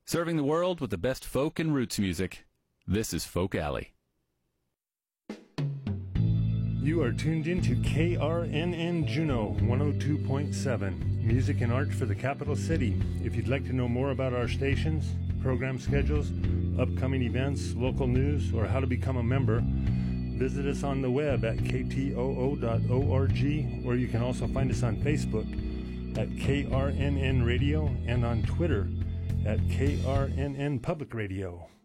Serving the world with the best folk and roots music. This is Folk Alley. You are tuned in to KRNN Juneau 102.7, music and art for the capital city. If you'd like to know more about our stations, program schedules, upcoming events, local news, or how to become a member, visit us on the web at ktoo.org, or you can also find us on Facebook at KRNN Radio and on Twitter at KRNN Public Radio.